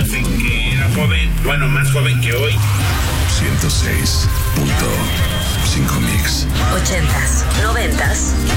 hace que era joven, bueno, más joven que hoy. 106.5 Mix. 80s, 90s